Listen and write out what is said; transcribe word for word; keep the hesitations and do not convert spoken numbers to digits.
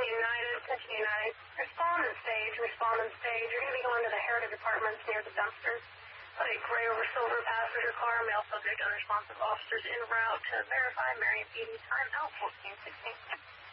United, Attention United. Respond and stage, respond and stage. You're going to be going to the Heritage Apartments near the dumpsters. A gray over silver passenger car, male subject, unresponsive officers en route to verify Marion P D time out fourteen sixteen.